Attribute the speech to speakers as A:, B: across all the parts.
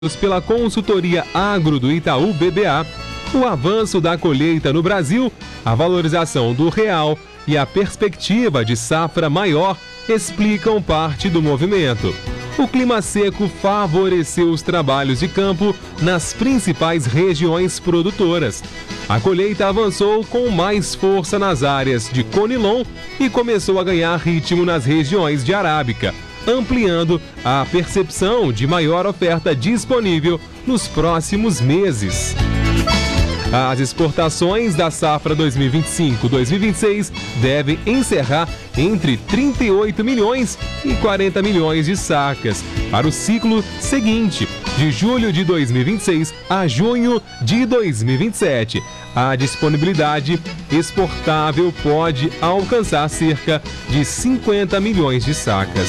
A: Pela consultoria Agro do Itaú BBA, o avanço da colheita no Brasil, a valorização do real e a perspectiva de safra maior explicam parte do movimento. O clima seco favoreceu os trabalhos de campo nas principais regiões produtoras. A colheita avançou com mais força nas áreas de Conilon e começou a ganhar ritmo nas regiões de Arábica, ampliando a percepção de maior oferta disponível nos próximos meses. As exportações da safra 2025-2026 devem encerrar entre 38 milhões e 40 milhões de sacas para o ciclo seguinte, de julho de 2026 a junho de 2027. A disponibilidade exportável pode alcançar cerca de 50 milhões de sacas.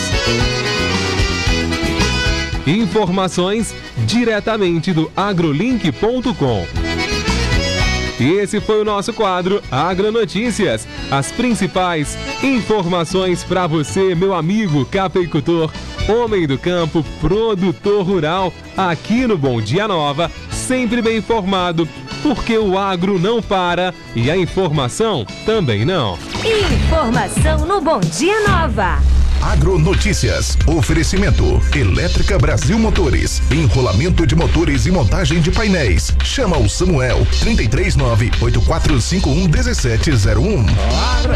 A: Informações diretamente do agrolink.com. Esse foi o nosso quadro Agronotícias. As principais informações para você, meu amigo cafeicultor, homem do campo, produtor rural, aqui no Bom Dia Nova, sempre bem informado, porque o agro não para e a informação também não.
B: Informação no Bom Dia Nova.
C: Agronotícias. Oferecimento. Elétrica Brasil Motores. Enrolamento de motores e montagem de painéis. Chama o Samuel 339-8451-1701.